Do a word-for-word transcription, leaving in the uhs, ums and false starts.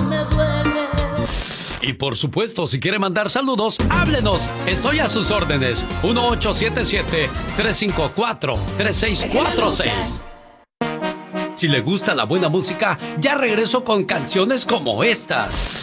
me duele. Y por supuesto, si quiere mandar saludos, háblenos. Estoy a sus órdenes. uno ocho siete siete, tres cinco cuatro, tres seis cuatro seis. Si le gusta la buena música, ya regreso con canciones como esta.